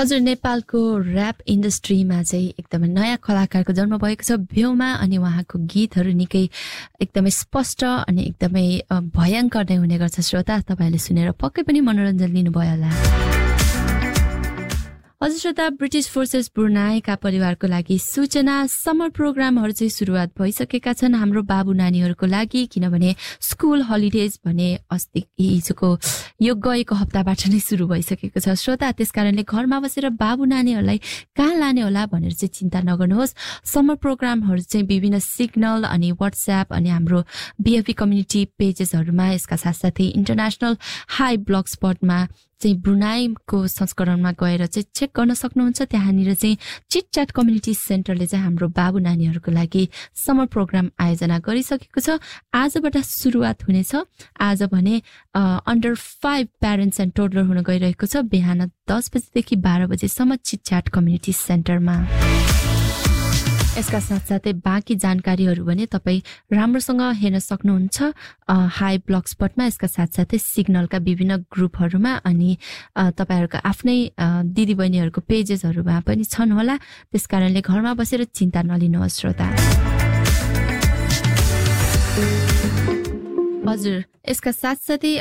हजुर नेपालको र्याप इन्डस्ट्रीमा चाहिँ एकदमै नयाँ कलाकारको जन्म भएको छ भ्योमा अनि उहाँको गीतहरू निकै एकदमै स्पष्ट अनि एकदमै भयङ्कर नै हुने गर्छ श्रोता तपाईहरुले सुनेर पक्कै पनि मनोरञ्जन लिनुभयो होला हजुर श्रोता ब्रिटिश फोर्सेस ब्रुनाईका परिवारको लागि सूचना समर प्रोग्रामहरू चाहिँ सुरुवात भइसकेका छन् हाम्रो बाबु नानीहरूको लागि किनभने स्कुल हलिडेज भने अस्ति हिजोको यो गएको हप्ताबाट नै सुरु भइसकेको छ श्रोता त्यसकारणले घरमा बसेर बाबु नानीहरूलाई कहाँ लाने होला भनेर चाहिँ चिन्ता नगर्नुहोस् समर प्रोग्रामहरू चाहिँ विभिन्न सिग्नल अनि व्हाट्सएप अनि हाम्रो बीएफपी कम्युनिटी पेजेसहरूमा यसका साथसाथै इन्टरनेशनल हाई ब्लग स्पटमा चाहिँ ब्रुनाईको संस्करणमा गएर चाहिँ चेक गर्न सक्नुहुन्छ त्यहाँनिर चाहिँ चिटच्याट कम्युनिटी सेन्टरले चाहिँ हाम्रो बाबु नानीहरूको लागि समर प्रोग्राम आयोजना गरिसकेको छ आजबाट सुरुवात हुनेछ आज भने अन्डर 5 प्यारेन्ट्स एन्ड टोडलर हुन गइरहेको छ बिहान 10 बजेदेखि 12 बजेसम्म चिटच्याट कम्युनिटी सेन्टरमा यसका साथसाथै बाँकी जानकारीहरू भने तपाई राम्रोसँग हेर्न सक्नुहुन्छ हाई ब्लग स्पटमा यसका साथसाथै सिग्नलका विभिन्न ग्रुपहरूमा अनि तपाईहरुको आफ्नै दिदीबहिनीहरूको पेजेसहरूमा पनि छन् होला त्यसकारणले घरमा बसेर चिन्ता नलिनुहोस् श्रोता हजुर यसका साथसाथै